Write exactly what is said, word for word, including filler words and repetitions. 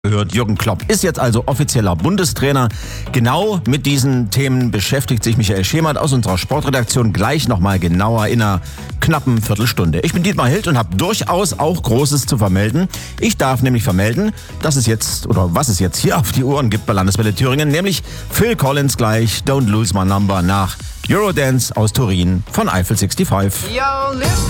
Gehört, Jürgen Klopp ist jetzt also offizieller Bundestrainer. Genau mit diesen Themen beschäftigt sich Michael Schemert aus unserer Sportredaktion gleich nochmal genauer in einer knappen Viertelstunde. Ich bin Dietmar Hild und habe durchaus auch Großes zu vermelden. Ich darf nämlich vermelden, dass es jetzt, oder was es jetzt hier auf die Ohren gibt bei Landeswelle Thüringen, nämlich Phil Collins gleich Don't Lose My Number nach Eurodance aus Turin von Eiffel fünfundsechzig. Yo, listen.